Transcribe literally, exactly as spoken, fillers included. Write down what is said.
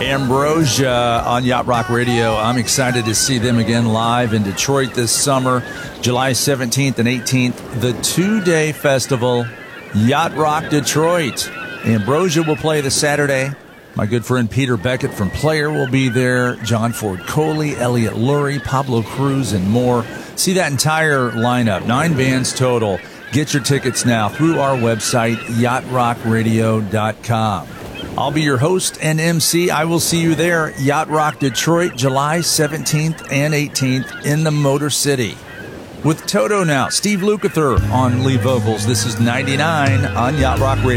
Ambrosia on Yacht Rock Radio. I'm excited to see them again live in Detroit this summer, July seventeenth and eighteenth, the two-day festival, Yacht Rock Detroit. Ambrosia will play the Saturday. My good friend Peter Beckett from Player will be there, John Ford Coley, Elliot Lurie, Pablo Cruz, and more. See that entire lineup, nine bands total. Get your tickets now through our website, yacht rock radio dot com. I'll be your host and M C. I will see you there, Yacht Rock Detroit, July seventeenth and eighteenth in the Motor City. With Toto now, Steve Lukather on lead vocals. This is ninety-nine on Yacht Rock Radio.